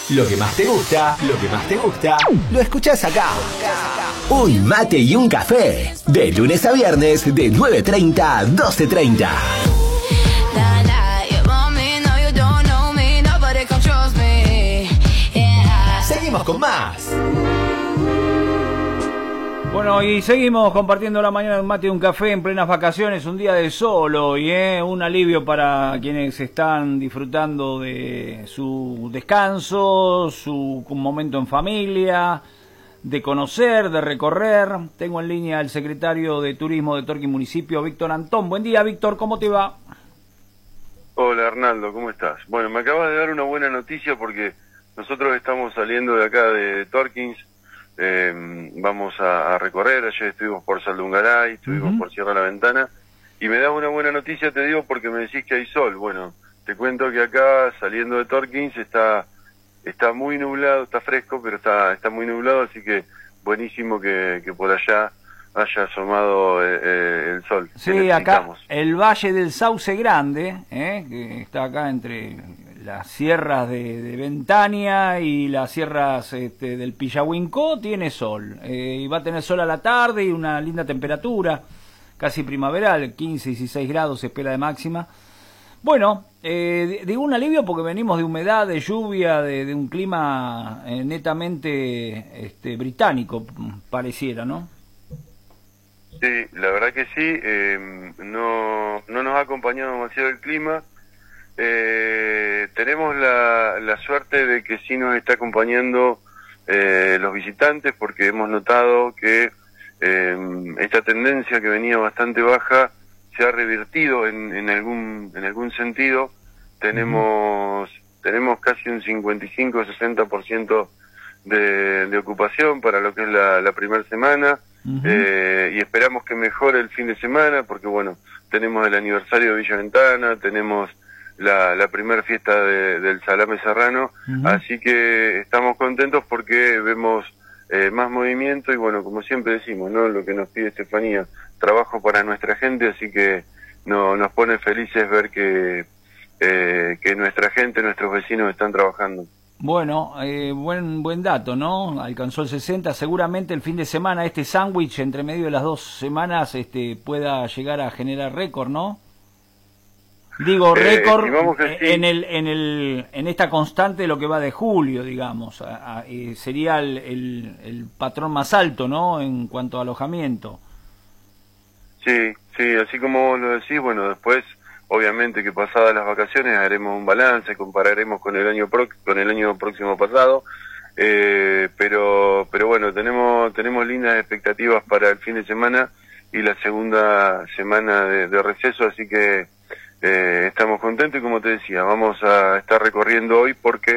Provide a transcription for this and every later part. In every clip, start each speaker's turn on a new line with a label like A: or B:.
A: Lo que más te gusta, lo escuchás acá. Un mate y un café. De lunes a viernes, de 9:30 a 12:30. Seguimos con más.
B: Bueno, y seguimos compartiendo la mañana de un mate y un café en plenas vacaciones, un día de sol hoy, un alivio para quienes están disfrutando de su descanso, su momento en familia, de conocer, de recorrer. Tengo en línea al secretario de Turismo de Torquín Municipio, Víctor Antón. Buen día, Víctor, ¿cómo te va?
C: Hola, Arnaldo, ¿cómo estás? Bueno, me acabas de dar una buena noticia porque nosotros estamos saliendo de acá de Torquín. Vamos a recorrer. Ayer estuvimos por Saldungaray, estuvimos por Sierra La Ventana, y me da una buena noticia, te digo, porque me decís que hay sol. Bueno, te cuento que acá, saliendo de Torquín, está muy nublado, está fresco, pero está muy nublado, así que buenísimo que por allá haya asomado el sol.
B: Sí, acá el Valle del Sauce Grande, que está acá entre las sierras de Ventania y las sierras del Pillahuincó, tiene sol. Y va a tener sol a la tarde y una linda temperatura, casi primaveral, 15, 16 grados se espera de máxima. Bueno, digo un alivio porque venimos de humedad, de lluvia, de un clima netamente británico, pareciera, ¿no?
C: Sí, la verdad que sí. No nos ha acompañado demasiado el clima. Tenemos la suerte de que sí nos está acompañando los visitantes, porque hemos notado que esta tendencia que venía bastante baja se ha revertido en algún sentido. Tenemos casi un 55-60% de ocupación para lo que es la primera semana. Y esperamos que mejore el fin de semana, porque bueno, tenemos el aniversario de Villa Ventana, tenemos la primera fiesta del Salame Serrano, así que estamos contentos porque vemos más movimiento. Y bueno, como siempre decimos, ¿no?, lo que nos pide Estefanía, trabajo para nuestra gente, así que nos pone felices ver que nuestra gente, nuestros vecinos están trabajando.
B: Bueno, buen dato, ¿no? Alcanzó el 60, seguramente el fin de semana este sándwich entre medio de las 2 semanas pueda llegar a generar récord, ¿no? Digo, récord sí, en esta constante de lo que va de julio, digamos, sería el patrón más alto, ¿no?, en cuanto a alojamiento.
C: Sí, así como vos lo decís. Bueno, después, obviamente que pasadas las vacaciones haremos un balance, compararemos con el año próximo pasado, pero bueno, tenemos lindas expectativas para el fin de semana y la segunda semana de receso, así que estamos contentos. Y como te decía, vamos a estar recorriendo hoy porque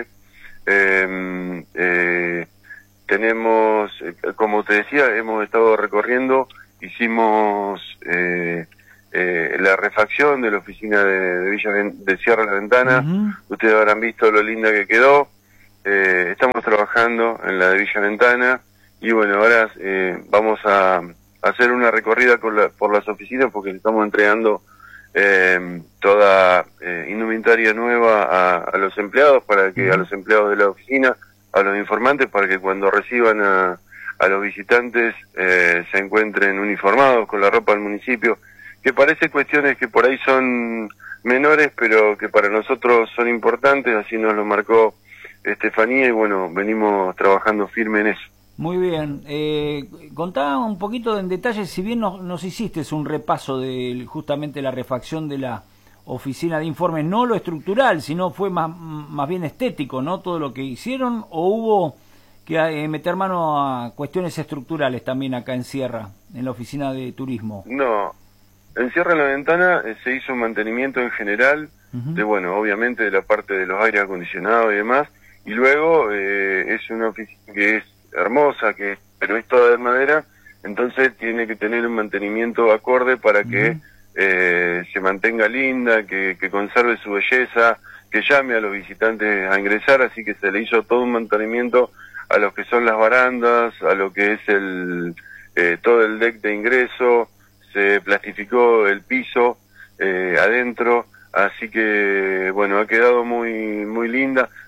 C: tenemos, como te decía, hemos estado recorriendo, hicimos la refacción de la oficina de Sierra La Ventana. Ustedes habrán visto lo linda que quedó. Estamos trabajando en la de Villa Ventana, y bueno, ahora vamos a hacer una recorrida por las oficinas, porque le estamos entregando toda indumentaria nueva a los empleados, para que a los empleados de la oficina, a los informantes, para que cuando reciban a los visitantes se encuentren uniformados con la ropa del municipio, que parece cuestiones que por ahí son menores, pero que para nosotros son importantes. Así nos lo marcó Estefanía, y bueno, venimos trabajando firme en eso.
B: Muy bien. Contá un poquito en detalle, si bien nos hiciste un repaso de justamente la refacción de la oficina de informes, no lo estructural, sino fue más bien estético, ¿no?, todo lo que hicieron, o hubo que meter mano a cuestiones estructurales también acá en Sierra, en la oficina de turismo.
C: No, en Sierra La Ventana se hizo un mantenimiento en general, bueno, obviamente de la parte de los aires acondicionados y demás, y luego es una oficina que es hermosa, pero es toda de madera, entonces tiene que tener un mantenimiento acorde para que se mantenga linda, que conserve su belleza, que llame a los visitantes a ingresar, así que se le hizo todo un mantenimiento a lo que son las barandas, a lo que es todo el deck de ingreso. Se plastificó el piso adentro, así que bueno, ha quedado muy linda.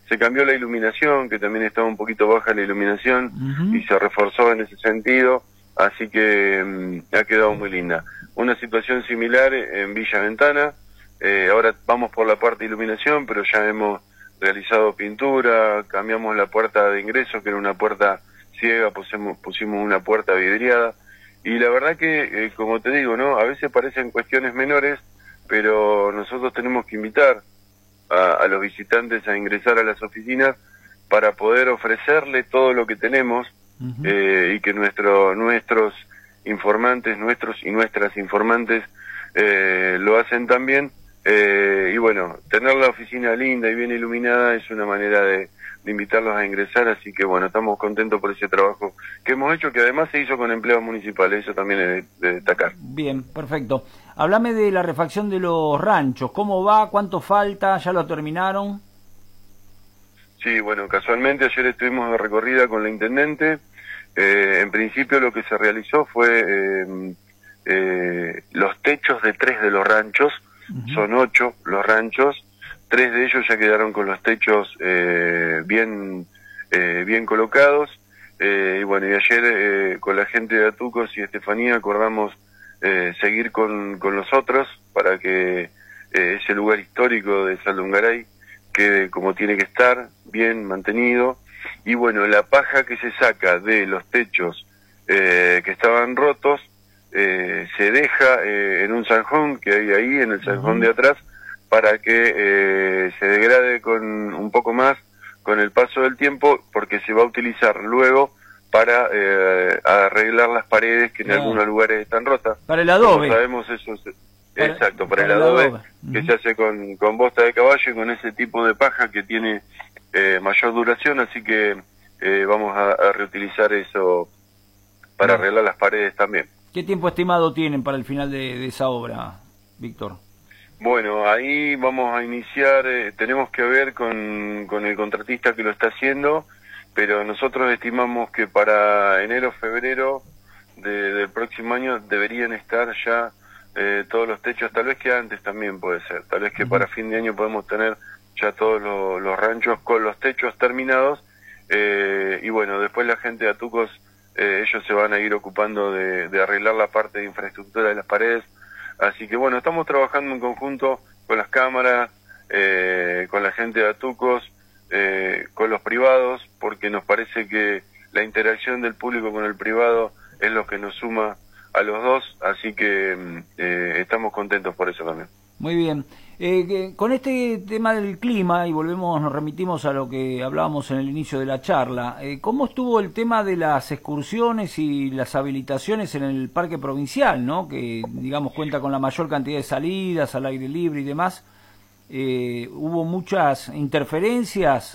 C: se cambió la iluminación, que también estaba un poquito baja la iluminación, y se reforzó en ese sentido, así que ha quedado muy linda. Una situación similar en Villa Ventana, ahora vamos por la parte de iluminación, pero ya hemos realizado pintura, cambiamos la puerta de ingreso, que era una puerta ciega, pusimos una puerta vidriada, y la verdad que, como te digo, ¿no? A veces parecen cuestiones menores, pero nosotros tenemos que invitar a los visitantes a ingresar a las oficinas para poder ofrecerle todo lo que tenemos, y que nuestros informantes, nuestros y nuestras informantes lo hacen también, y bueno, tener la oficina linda y bien iluminada es una manera de invitarlos a ingresar, así que bueno, estamos contentos por ese trabajo que hemos hecho, que además se hizo con empleados municipales, eso también es de destacar.
B: Bien, perfecto. Háblame de la refacción de los ranchos, ¿cómo va? ¿Cuánto falta? ¿Ya lo terminaron?
C: Sí, bueno, casualmente ayer estuvimos de recorrida con la intendente. En principio lo que se realizó fue los techos de 3 de los ranchos, son 8 los ranchos, 3 de ellos ya quedaron con los techos bien colocados, y bueno, y ayer con la gente de Atucos y Estefanía acordamos seguir con los otros para que ese lugar histórico de Saldungaray quede como tiene que estar, bien mantenido. Y bueno, la paja que se saca de los techos que estaban rotos se deja en un zanjón que hay ahí, en el zanjón de atrás, para que se degrade con un poco más con el paso del tiempo, porque se va a utilizar luego para arreglar las paredes que en algunos lugares están rotas.
B: Para el adobe.
C: Como sabemos eso exacto, para el adobe, que se hace con bosta de caballo y con ese tipo de paja que tiene mayor duración, así que vamos a reutilizar eso para arreglar las paredes también.
B: ¿Qué tiempo estimado tienen para el final de esa obra, Víctor?
C: Bueno, ahí vamos a iniciar, tenemos que ver con el contratista que lo está haciendo, pero nosotros estimamos que para enero, febrero del próximo año deberían estar ya todos los techos, tal vez que antes también puede ser, tal vez que para fin de año podemos tener ya todos los ranchos con los techos terminados, y bueno, después la gente de Atucos, ellos se van a ir ocupando de arreglar la parte de infraestructura de las paredes, así que bueno, estamos trabajando en conjunto con las cámaras, con la gente de Atucos, con los privados, porque nos parece que la interacción del público con el privado es lo que nos suma a los dos, así que estamos contentos por eso también.
B: Muy bien. Con este tema del clima, y nos remitimos a lo que hablábamos en el inicio de la charla, ¿cómo estuvo el tema de las excursiones y las habilitaciones en el parque provincial, ¿no? Que, digamos, cuenta con la mayor cantidad de salidas al aire libre y demás? Hubo muchas interferencias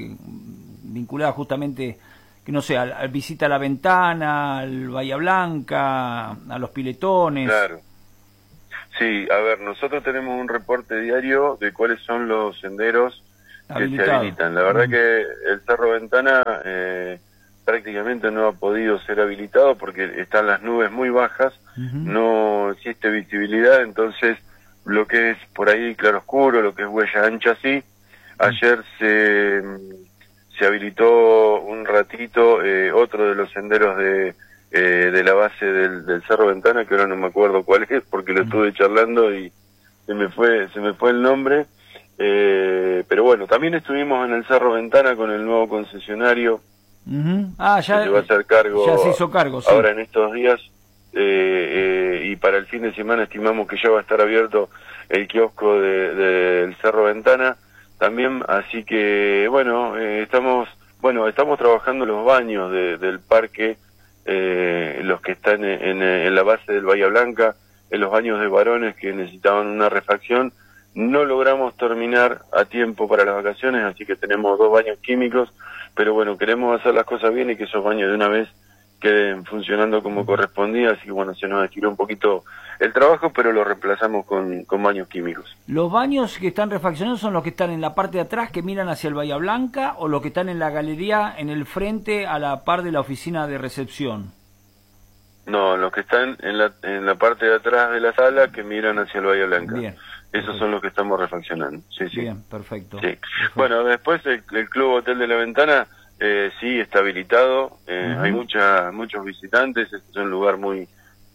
B: vinculadas justamente, que no sé, al visita a la ventana, al Bahía Blanca, a los piletones.
C: Claro. Sí, a ver, nosotros tenemos un reporte diario de cuáles son los senderos que se habilitan. La verdad que el Cerro Ventana prácticamente no ha podido ser habilitado porque están las nubes muy bajas, no existe visibilidad, entonces lo que es por ahí claroscuro, lo que es huella ancha, sí. Ayer se habilitó un ratito otro de los senderos de la base del Cerro Ventana, que ahora no me acuerdo cuál es, porque lo estuve charlando y se me fue el nombre, pero bueno, también estuvimos en el Cerro Ventana con el nuevo concesionario,
B: ya
C: que se va a hacer cargo,
B: ya se hizo cargo, sí.
C: Ahora en estos días, y para el fin de semana estimamos que ya va a estar abierto el kiosco del Cerro Ventana también, así que bueno, estamos trabajando los baños del parque, los que están en la base del Bahía Blanca, en los baños de varones que necesitaban una refacción. No logramos terminar a tiempo para las vacaciones, así que tenemos 2 baños químicos, pero bueno, queremos hacer las cosas bien y que esos baños de una vez queden funcionando como correspondía, así que bueno, se nos estiró un poquito el trabajo, pero lo reemplazamos con baños químicos.
B: ¿Los baños que están refaccionados son los que están en la parte de atrás que miran hacia el Bahía Blanca o los que están en la galería en el frente a la par de la oficina de recepción?
C: No, los que están en la parte de atrás de la sala que miran hacia el Bahía Blanca.
B: Bien.
C: esos son los que estamos refaccionando. Sí, sí.
B: Bien, perfecto.
C: Sí.
B: Perfecto.
C: Bueno, después el Club Hotel de la Ventana sí está habilitado, hay muchos visitantes, este es un lugar muy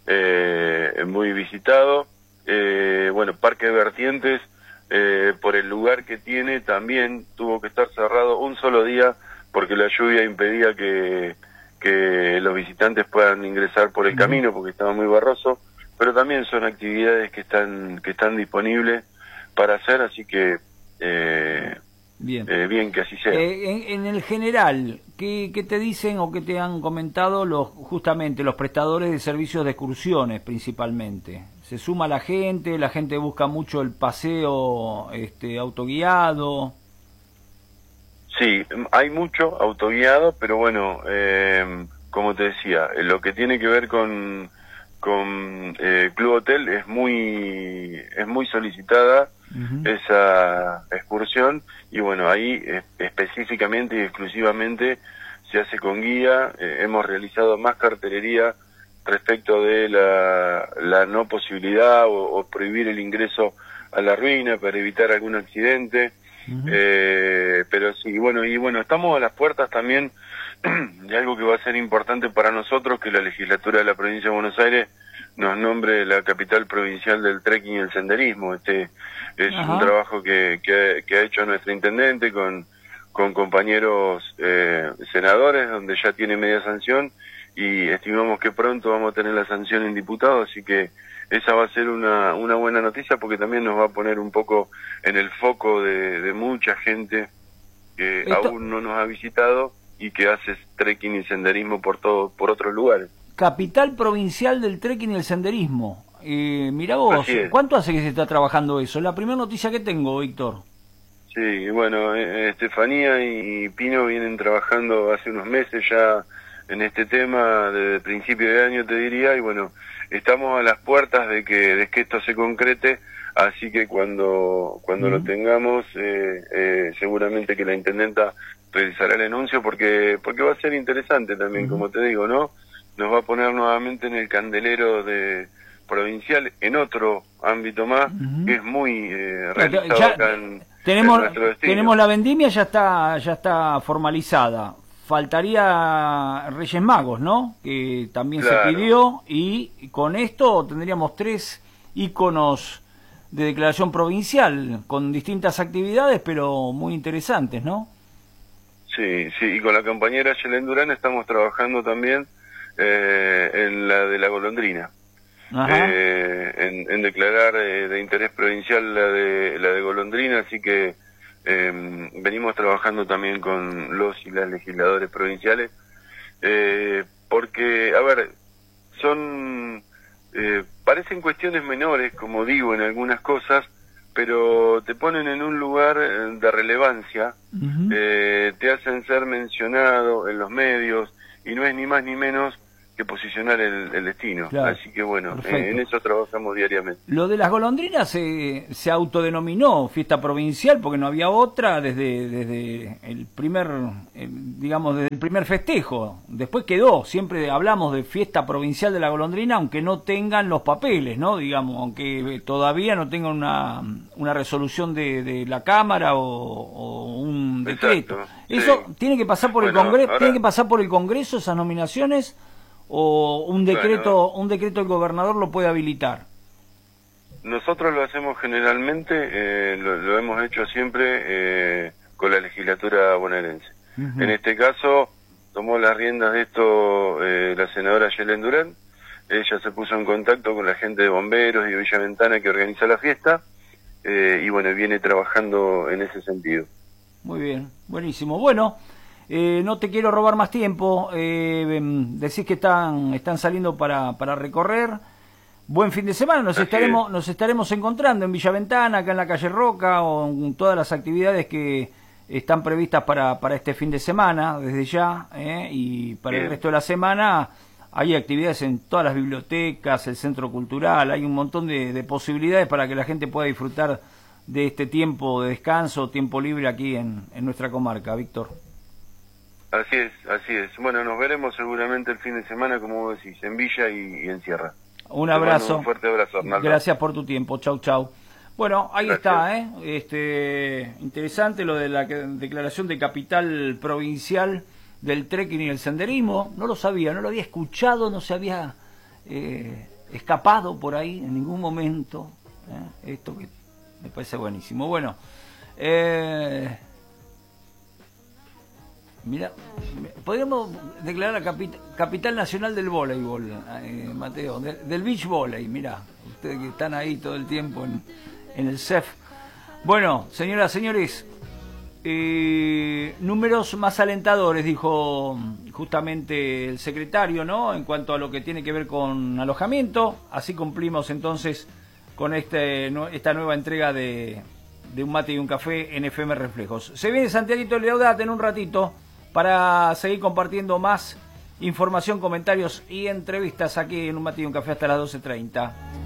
C: visitado. Bueno, Parque Vertientes, por el lugar que tiene, también tuvo que estar cerrado un solo día porque la lluvia impedía que los visitantes puedan ingresar por el camino porque estaba muy barroso, pero también son actividades que están disponibles para hacer, así que
B: bien,
C: bien que así sea.
B: En el general, ¿qué te dicen o qué te han comentado justamente los prestadores de servicios de excursiones principalmente? ¿Se suma la gente busca mucho el paseo autoguiado?
C: Sí, hay mucho autoguiado, pero bueno, como te decía, lo que tiene que ver con Club Hotel es muy solicitada esa excursión, y bueno, ahí específicamente y exclusivamente se hace con guía. Hemos realizado más cartelería respecto de la no posibilidad o prohibir el ingreso a la ruina para evitar algún accidente. Pero sí, bueno, estamos a las puertas también de algo que va a ser importante para nosotros, que la legislatura de la provincia de Buenos Aires nos nombre la capital provincial del trekking y el senderismo. Es un trabajo que ha hecho nuestro intendente con compañeros senadores, donde ya tiene media sanción, y estimamos que pronto vamos a tener la sanción en diputados, así que esa va a ser una buena noticia, porque también nos va a poner un poco en el foco de mucha gente que aún no nos ha visitado y que hace trekking y senderismo por otros lugares.
B: Capital provincial del trekking y el senderismo. Mirá vos, ¿cuánto hace que se está trabajando eso? La primera noticia que tengo, Víctor.
C: Sí, bueno, Estefanía y Pino vienen trabajando hace unos meses ya en este tema, desde principio de año te diría, y bueno, estamos a las puertas de que esto se concrete, así que cuando lo tengamos, seguramente que la intendenta realizará el anuncio, porque va a ser interesante también, como te digo, ¿no? Nos va a poner nuevamente en el candelero provincial, en otro ámbito más, que es muy realizado acá en nuestro destino.
B: Tenemos la vendimia, ya está formalizada. Faltaría Reyes Magos, ¿no? Que también se pidió, y con esto tendríamos 3 íconos de declaración provincial, con distintas actividades, pero muy interesantes, ¿no?
C: Sí, y con la compañera Yelen Durán estamos trabajando también en la de la golondrina, en declarar de interés provincial la de golondrina, así que venimos trabajando también con los y las legisladores provinciales, porque, a ver, parecen cuestiones menores, como digo, en algunas cosas, pero te ponen en un lugar de relevancia, te hacen ser mencionado en los medios, y no es ni más ni menos que posicionar el destino. Claro. Así que bueno, en eso trabajamos diariamente.
B: Lo de las golondrinas se autodenominó fiesta provincial porque no había otra desde el primer, desde el primer festejo. Después quedó, siempre hablamos de fiesta provincial de la golondrina, aunque no tengan los papeles, ¿no? Digamos, aunque todavía no tengan una resolución de la Cámara o un decreto. Eso tiene que pasar por el Congreso, tiene que pasar por el Congreso esas nominaciones, o un decreto del gobernador lo puede habilitar.
C: Nosotros lo hacemos generalmente, lo hemos hecho siempre con la legislatura bonaerense. En este caso tomó las riendas de esto la senadora Yelen Durán. Ella se puso en contacto con la gente de bomberos y de Villa Ventana que organiza la fiesta, y bueno, viene trabajando en ese sentido.
B: Muy bien, buenísimo. Bueno, no te quiero robar más tiempo. Decís que están saliendo para recorrer. Buen fin de semana. Nos estaremos encontrando en Villa Ventana, acá en la calle Roca, o en todas las actividades que están previstas para este fin de semana, desde ya, y para el resto de la semana. Hay actividades en todas las bibliotecas, el centro cultural, hay un montón de posibilidades para que la gente pueda disfrutar de este tiempo de descanso, tiempo libre aquí en nuestra comarca, Víctor.
C: Así es. Bueno, nos veremos seguramente el fin de semana, como vos decís, en Villa y en Sierra.
B: Un abrazo.
C: Un fuerte abrazo, Arnaldo.
B: Gracias por tu tiempo. Chau. Bueno, ahí
C: Gracias.
B: está, interesante lo de la declaración de capital provincial del trekking y el senderismo. No lo sabía, no lo había escuchado, no se había escapado por ahí en ningún momento. Esto que me parece buenísimo. Bueno, mira, podríamos declarar la capital nacional del voleibol, Mateo, del beach volley. Mirá, ustedes que están ahí todo el tiempo en el CEF. Bueno, señoras, señores, números más alentadores, dijo justamente el secretario, ¿no? En cuanto a lo que tiene que ver con alojamiento. Así cumplimos entonces con esta nueva entrega de un mate y un café en FM Reflejos. Se viene Santiaguito Leodat en un ratito para seguir compartiendo más información, comentarios y entrevistas aquí en un mate y un café hasta las 12:30.